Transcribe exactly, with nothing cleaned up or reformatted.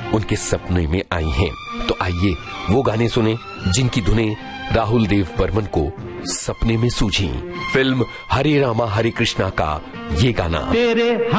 उनके सपने में आई हैं। तो आइए वो गाने सुने जिनकी धुनें राहुल देव बर्मन को सपने में सूझी। फिल्म हरे रामा हरे कृष्णा का ये गाना। तेरे